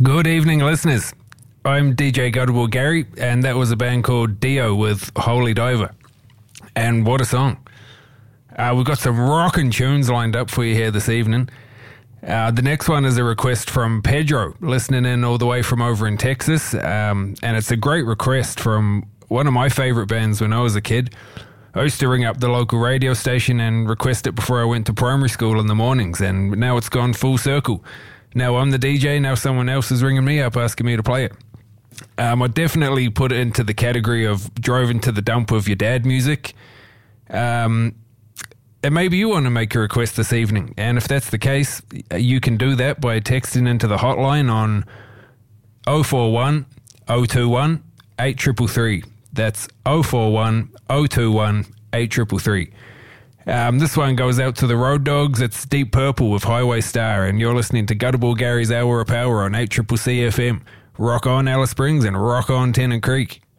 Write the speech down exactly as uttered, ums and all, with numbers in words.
Good evening, listeners. I'm D J Gutterball Gary, and that was a band called Dio with Holy Diver. And what a song. Uh, we've got some rockin' tunes lined up for you here this evening. Uh, the next one is a request from Pedro, listening in all the way from over in Texas. Um, and it's a great request from one of my favourite bands when I was a kid. I used to ring up the local radio station and request it before I went to primary school in the mornings, and now it's gone full circle. Now I'm the D J, now someone else is ringing me up asking me to play it. Um, I definitely put it into the category of drove into the dump with your dad music. Um, and maybe you want to make a request this evening. And if that's the case, you can do that by texting into the hotline on oh four one, oh two one, eight three three three. That's oh four one, oh two one, eight three three three. Um, this one goes out to the Road Dogs. It's Deep Purple with Highway Star, and you're listening to Gutterball Gary's Hour of Power on eight C C C F M. Rock on Alice Springs and rock on Tennant Creek.